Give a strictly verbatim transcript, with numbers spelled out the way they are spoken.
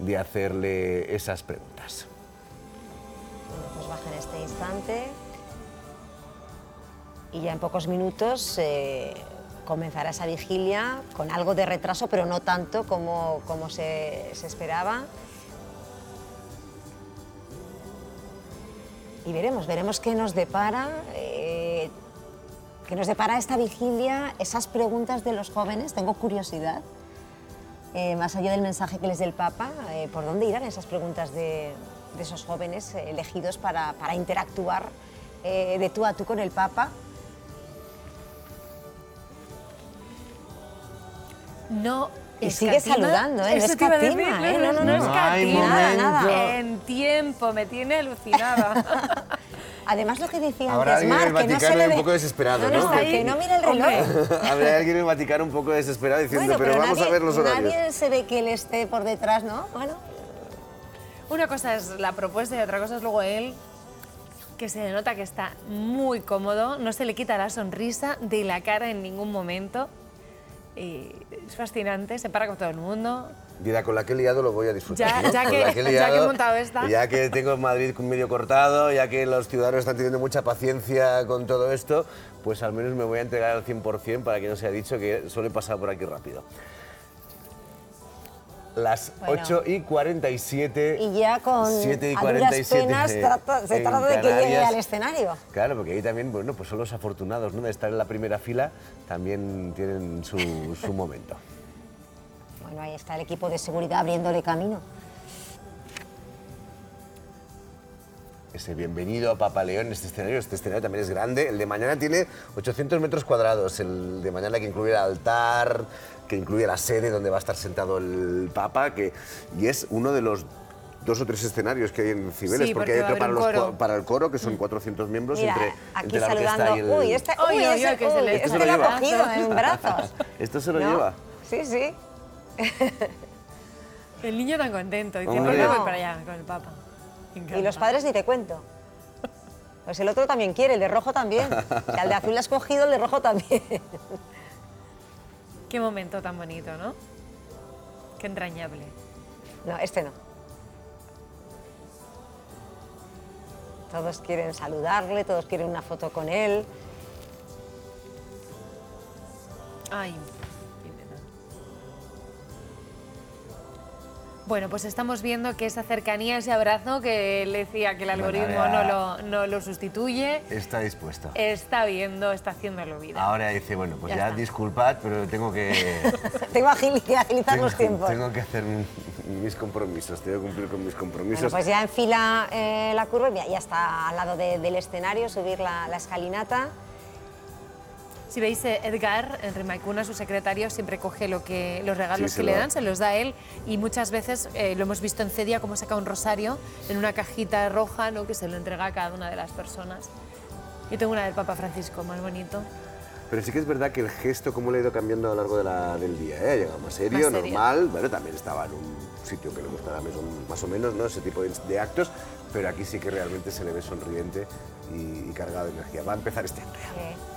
de hacerle esas preguntas. Bueno, pues baja en este instante y ya en pocos minutos eh, comenzará esa vigilia con algo de retraso, pero no tanto como, como se, se esperaba. Y veremos, veremos qué nos depara, eh, qué nos depara esta vigilia, esas preguntas de los jóvenes. Tengo curiosidad, eh, más allá del mensaje que les dé el Papa, eh, ¿por dónde irán esas preguntas de, de esos jóvenes elegidos para, para interactuar eh, de tú a tú con el Papa? No. Y sigue saludando, ¿eh? No Eso te iba a decir, escatima, ¿eh? no, no, no, no, no hay escatima. nada, nada. momento. En tiempo, me tiene alucinada. Además, lo que decía Habrá antes, alguien en Mar, el que no se Vaticano le un ve... poco desesperado, no, ¿no? no, Está ahí. que no mira el reloj. Hombre. Habrá alguien en el Vaticano un poco desesperado diciendo, Bueno, pero, vamos nadie, a ver los horarios. Nadie se ve que él esté por detrás, ¿no? Bueno, Una cosa es la propuesta y otra cosa es luego él, que se le nota que está muy cómodo, no se le quita la sonrisa de la cara en ningún momento. Y es fascinante, se para con todo el mundo. Dirá, con la que he liado lo voy a disfrutar. Ya- ¿no? ya Con que- la he ya que he liado, montado esta. Ya que tengo Madrid medio cortado, ya que los ciudadanos están teniendo mucha paciencia con todo esto, pues al menos me voy a entregar al cien por cien para que no se haya dicho que suele pasar por aquí rápido. Las Bueno. ocho y cuarenta y siete. y ya con siete y a cuarenta y duras siete penas trata- se en trata de que llegue Canarias. al escenario. Claro, porque ahí también, bueno, pues son los afortunados, ¿no? De estar en la primera fila, también tienen su, su momento. Bueno, ahí está el equipo de seguridad abriéndole camino. Ese bienvenido a Papa León, este escenario, este escenario también es grande. El de mañana tiene ochocientos metros cuadrados, el de mañana que incluye el altar, que incluye la sede donde va a estar sentado el Papa, que, y es uno de los dos o tres escenarios que hay en Cibeles, Sí, porque porque hay va a otro para, haber un los coro. co- para el coro, que son cuatrocientos miembros Mira, entre, aquí entre la orquesta saludando. y el... Uy, este, Uy, uy, uy, ese, uy, que se le- uy, este este se lo lo ha lleva. cogido en brazos. Esto se lo ¿No? lleva. Sí, sí. El niño tan contento, dice, Hombre. pues me voy No. para allá con el Papa. Me Y encanta. los padres ni te cuento. Pues el otro también quiere, el de rojo también. Que al de azul le has cogido, el de rojo también. Qué momento tan bonito, ¿no? Qué entrañable. No, este no. Todos quieren saludarle, todos quieren una foto con él. Ay. Bueno, pues estamos viendo que esa cercanía, ese abrazo que él decía que el Bueno, algoritmo ya. no, lo, no lo sustituye, Está dispuesto. está viendo, está haciéndolo vida. Ahora dice, bueno, pues Ya ya, está. disculpad, pero tengo que... Tengo agil- que agilizar tengo, los tiempos. tengo que hacer mi- mis compromisos, tengo que cumplir con mis compromisos. Bueno, pues ya enfila eh, la curva y ya, ya está al lado de- del escenario, subir la, la escalinata. Si veis, eh, Edgar, en Rimaicuna, su secretario, siempre coge lo que, los regalos Sí, se que le lo- dan, se los da a él, y muchas veces eh, lo hemos visto en Cedia, cómo saca un rosario en una cajita roja, ¿no?, que se lo entrega a cada una de las personas. Yo tengo una del Papa Francisco, más bonito. Pero sí que es verdad que el gesto, cómo le ha ido cambiando a lo largo de la- del día, ¿eh? Ha llegado más serio, Más serio. normal, bueno, también estaba en un sitio que le gustará más o- más o menos, ¿no? Ese tipo de, de actos, pero aquí sí que realmente se le ve sonriente y, y cargado de energía. Va a empezar este año ya. Eh,